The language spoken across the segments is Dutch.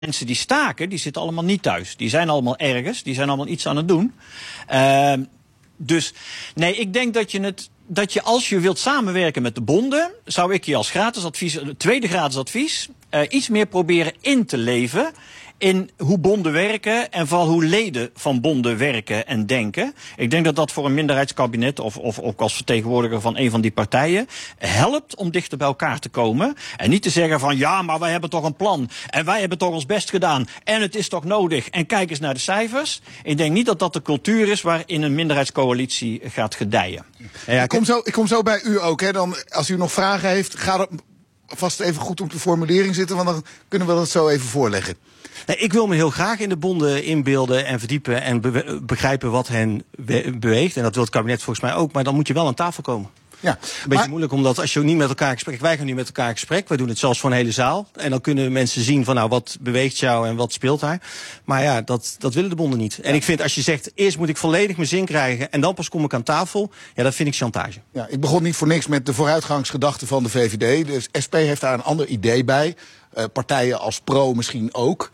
mensen die staken, die zitten allemaal niet thuis. Die zijn allemaal ergens, die zijn allemaal iets aan het doen. Dus nee, ik denk dat je als je wilt samenwerken met de bonden, zou ik je als gratis advies, tweede gratis advies, iets meer proberen in te leven in hoe bonden werken en vooral hoe leden van bonden werken en denken. Ik denk dat dat voor een minderheidskabinet of ook als vertegenwoordiger van een van die partijen helpt om dichter bij elkaar te komen. En niet te zeggen van ja, maar wij hebben toch een plan en wij hebben toch ons best gedaan en het is toch nodig en kijk eens naar de cijfers. Ik denk niet dat dat de cultuur is waarin een minderheidscoalitie gaat gedijen. Ja, ik kom zo bij u ook. Hè. Dan, als u nog vragen heeft, ga er vast even goed op de formulering zitten, want dan kunnen we dat zo even voorleggen. Nee, ik wil me heel graag in de bonden inbeelden en verdiepen en begrijpen wat hen beweegt. En dat wil het kabinet volgens mij ook, maar dan moet je wel aan tafel komen. Ja, een beetje moeilijk, omdat als je ook niet met elkaar in gesprek... Wij gaan nu met elkaar in gesprek, wij doen het zelfs voor een hele zaal. En dan kunnen mensen zien van nou, wat beweegt jou en wat speelt daar. Maar ja, dat willen de bonden niet. En ik vind, als je zegt, eerst moet ik volledig mijn zin krijgen en dan pas kom ik aan tafel, ja, dat vind ik chantage. Ja, ik begon niet voor niks met de vooruitgangsgedachte van de VVD. De SP heeft daar een ander idee bij. Partijen als Pro misschien ook.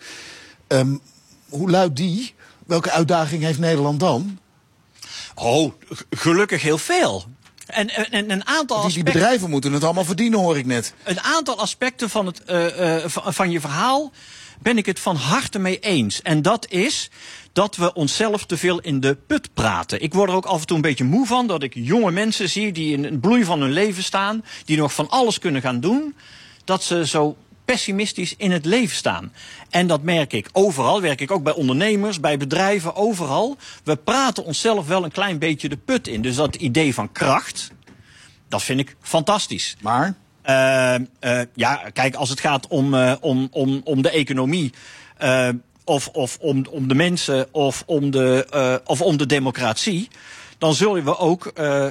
Hoe luidt die? Welke uitdaging heeft Nederland dan? Oh, gelukkig heel veel. En een aantal aspecten. Die bedrijven moeten het allemaal verdienen, hoor ik net. Een aantal aspecten van je verhaal ben ik het van harte mee eens. En dat is dat we onszelf te veel in de put praten. Ik word er ook af en toe een beetje moe van dat ik jonge mensen zie die in een bloei van hun leven staan, die nog van alles kunnen gaan doen, dat ze zo pessimistisch in het leven staan. En dat merk ik overal, werk ik ook bij ondernemers, bij bedrijven, overal. We praten onszelf wel een klein beetje de put in. Dus dat idee van kracht, dat vind ik fantastisch. Maar? Ja, kijk, als het gaat om de economie, of om de mensen, of om de democratie, dan zullen we ook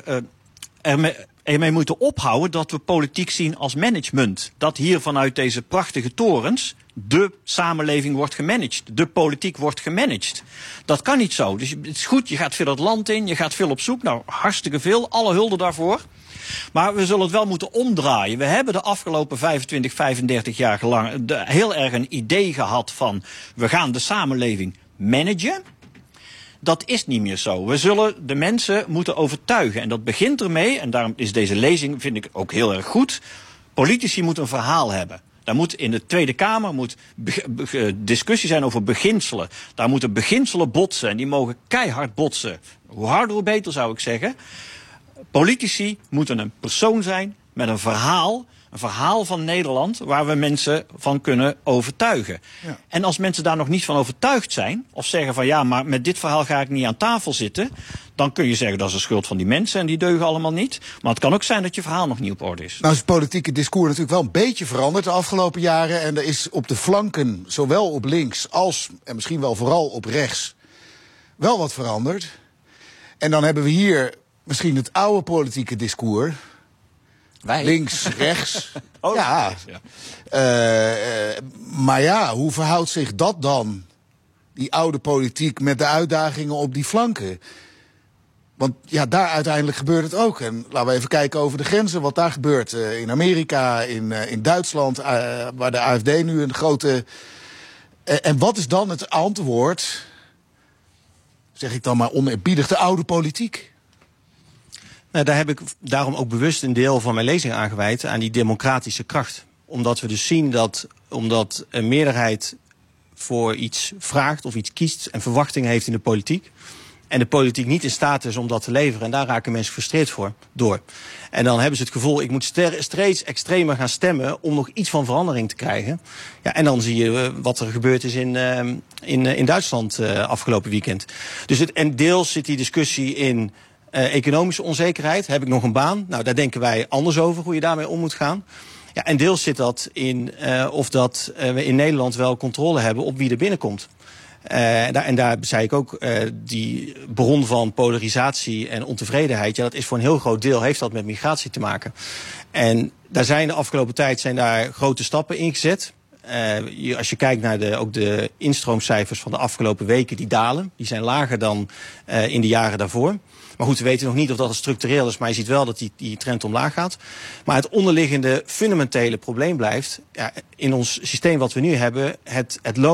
ermee moeten ophouden dat we politiek zien als management. Dat hier vanuit deze prachtige torens de samenleving wordt gemanaged. De politiek wordt gemanaged. Dat kan niet zo. Dus het is goed, je gaat veel het land in, je gaat veel op zoek. Nou, hartstikke veel. Alle hulde daarvoor. Maar we zullen het wel moeten omdraaien. We hebben de afgelopen 25, 35 jaar lang heel erg een idee gehad van we gaan de samenleving managen. Dat is niet meer zo. We zullen de mensen moeten overtuigen. En dat begint ermee, en daarom is deze lezing, vind ik ook heel erg goed. Politici moeten een verhaal hebben. Daar moet in de Tweede Kamer discussie zijn over beginselen. Daar moeten beginselen botsen. En die mogen keihard botsen. Hoe harder, hoe beter, zou ik zeggen. Politici moeten een persoon zijn met een verhaal. Een verhaal van Nederland waar we mensen van kunnen overtuigen. Ja. En als mensen daar nog niet van overtuigd zijn, of zeggen van ja, maar met dit verhaal ga ik niet aan tafel zitten, dan kun je zeggen dat is de schuld van die mensen en die deugen allemaal niet. Maar het kan ook zijn dat je verhaal nog niet op orde is. Nou is het politieke discours natuurlijk wel een beetje veranderd de afgelopen jaren. En er is op de flanken, zowel op links als, en misschien wel vooral op rechts, wel wat veranderd. En dan hebben we hier misschien het oude politieke discours. Wij? Links, rechts. Oh, ja. Maar ja, hoe verhoudt zich dat dan, die oude politiek, met de uitdagingen op die flanken? Want ja, daar uiteindelijk gebeurt het ook. En laten we even kijken over de grenzen, wat daar gebeurt. In Amerika, in Duitsland, waar de AfD nu een grote... En wat is dan het antwoord, zeg ik dan maar oneerbiedig, de oude politiek? Nou, daar heb ik daarom ook bewust een deel van mijn lezing aan gewijd aan die democratische kracht. Omdat we dus zien dat, omdat een meerderheid voor iets vraagt of iets kiest en verwachtingen heeft in de politiek, en de politiek niet in staat is om dat te leveren, en daar raken mensen gefrustreerd door. En dan hebben ze het gevoel, ik moet steeds extremer gaan stemmen om nog iets van verandering te krijgen. Ja, en dan zie je wat er gebeurd is in Duitsland afgelopen weekend. Dus en deels zit die discussie in economische onzekerheid. Heb ik nog een baan? Nou, daar denken wij anders over, hoe je daarmee om moet gaan. Ja, en deels zit dat in of dat we in Nederland wel controle hebben op wie er binnenkomt. En daar zei ik ook, die bron van polarisatie en ontevredenheid, ja, dat is voor een heel groot deel, heeft dat met migratie te maken. En daar zijn de afgelopen tijd grote stappen in gezet. Als je kijkt naar ook de instroomcijfers van de afgelopen weken, die dalen. Die zijn lager dan in de jaren daarvoor. Maar goed, we weten nog niet of dat structureel is, maar je ziet wel dat die trend omlaag gaat. Maar het onderliggende fundamentele probleem blijft, in ons systeem wat we nu hebben, het loon